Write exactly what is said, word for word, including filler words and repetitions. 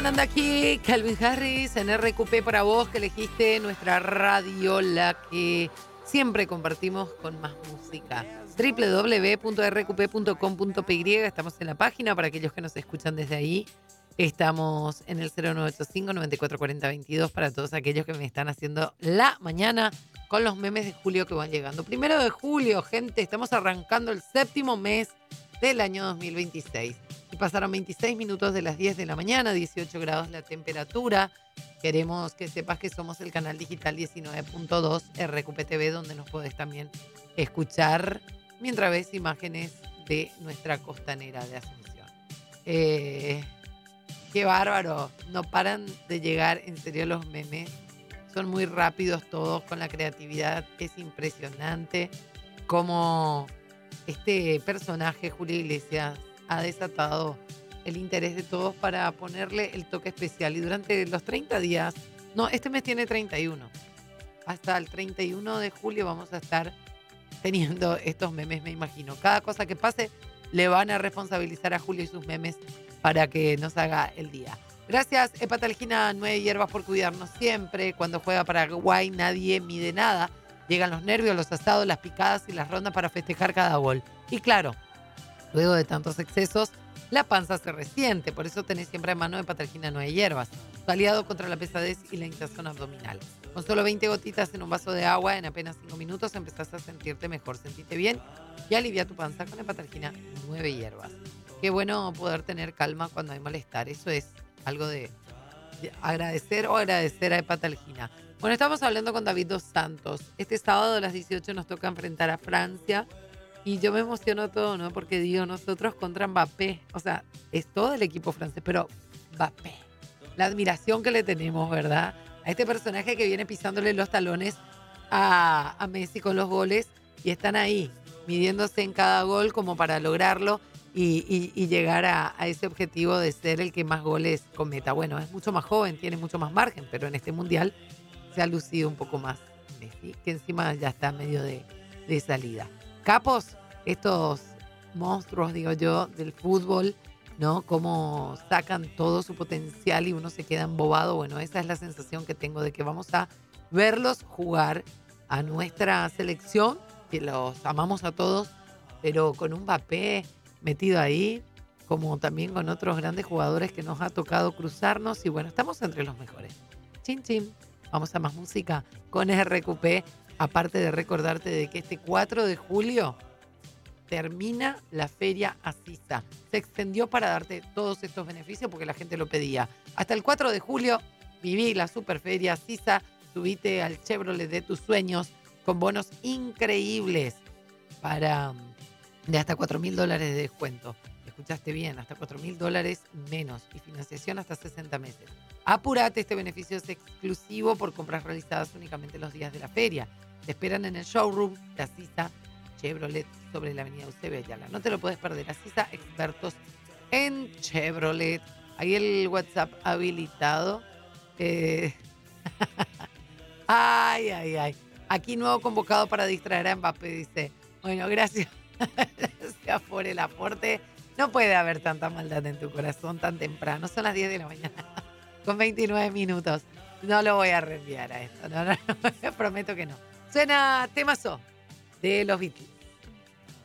sonando aquí Calvin Harris en R Q P para vos, que elegiste nuestra radio, la que siempre compartimos con más música. doble u doble u doble u punto r q p punto com punto p y, estamos en la página para aquellos que nos escuchan desde ahí. Estamos en el cero nueve ocho cinco, nueve cuatro cuatro cero, veintidós para todos aquellos que me están haciendo la mañana con los memes de julio que van llegando. Primero de julio, gente, estamos arrancando el séptimo mes del año dos mil veintiséis. Y pasaron veintiséis minutos de las diez de la mañana, dieciocho grados la temperatura. Queremos que sepas que somos el canal digital diecinueve punto dos R Q P T V, donde nos podés también escuchar mientras ves imágenes de nuestra costanera de Asunción. Eh, qué bárbaro, no paran de llegar en serio los memes. Son muy rápidos todos, con la creatividad es impresionante. Como este personaje, Julio Iglesias, ha desatado el interés de todos para ponerle el toque especial. Y durante los treinta días, no, este mes tiene treinta y uno. Hasta el treinta y uno de julio vamos a estar teniendo estos memes, me imagino. Cada cosa que pase le van a responsabilizar a Julio y sus memes para que nos haga el día. Gracias, Hepatalgina Nueve Hierbas, por cuidarnos siempre. Cuando juega Paraguay nadie mide nada. Llegan los nervios, los asados, las picadas y las rondas para festejar cada gol. Y claro, luego de tantos excesos, la panza se resiente. Por eso tenés siempre a mano Hepatalgina Nueve Hierbas, tu aliado contra la pesadez y la hinchazón abdominal. Con solo veinte gotitas en un vaso de agua, en apenas cinco minutos empezás a sentirte mejor. Sentite bien y alivia tu panza con Hepatalgina Nueve Hierbas. Qué bueno poder tener calma cuando hay malestar. Eso es algo de, de agradecer o agradecer a Hepatalgina. Bueno, estamos hablando con David Dos Santos. Este sábado a las dieciocho nos toca enfrentar a Francia. Y yo me emociono todo, ¿no? Porque digo, nosotros contra Mbappé. O sea, es todo el equipo francés, pero Mbappé. La admiración que le tenemos, ¿verdad? A este personaje que viene pisándole los talones a, a Messi con los goles. Y están ahí, midiéndose en cada gol como para lograrlo y, y, y llegar a, a ese objetivo de ser el que más goles cometa. Bueno, es mucho más joven, tiene mucho más margen, pero en este mundial se ha lucido un poco más Messi, que encima ya está medio de, de salida. Capos, estos monstruos, digo yo, del fútbol, ¿no? Cómo sacan todo su potencial y uno se queda embobado. Bueno, esa es la sensación que tengo de que vamos a verlos jugar a nuestra selección, que los amamos a todos, pero con un Mbappé metido ahí, como también con otros grandes jugadores que nos ha tocado cruzarnos. Y bueno, estamos entre los mejores. Chin, chin. Vamos a más música con R Q P. Aparte de recordarte de que este cuatro de julio termina la Feria Asisa. Se extendió para darte todos estos beneficios porque la gente lo pedía. Hasta el cuatro de julio viví la Superferia Asisa. Subite al Chevrolet de tus sueños con bonos increíbles para de hasta cuatro mil dólares de descuento. Escuchaste bien, hasta cuatro mil dólares menos y financiación hasta sesenta meses. Apurate, este beneficio es exclusivo por compras realizadas únicamente los días de la feria. Te esperan en el showroom de Asisa Chevrolet sobre la avenida Eusebio Ayala. No te lo puedes perder. Asisa, expertos en Chevrolet. Ahí el WhatsApp habilitado. Eh... ay, ay, ay. Aquí nuevo convocado para distraer a Mbappé, dice. Bueno, gracias. Gracias por el aporte. No puede haber tanta maldad en tu corazón tan temprano. Son las diez de la mañana con veintinueve minutos. No lo voy a reenviar a esto. No, no, no, prometo que no. Suena Temazo de los Beatles.